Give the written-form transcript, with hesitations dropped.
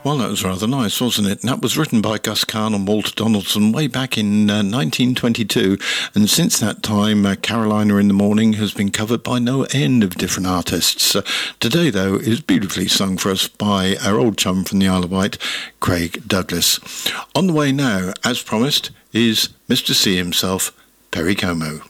Well, that was rather nice, wasn't it? And that was written by Gus Kahn and Walter Donaldson way back in 1922. And since that time, Carolina in the Morning has been covered by no end of different artists. Today, though, is beautifully sung for us by our old chum from the Isle of Wight, Craig Douglas. On the way now, as promised, is Mr. C himself, Perry Como.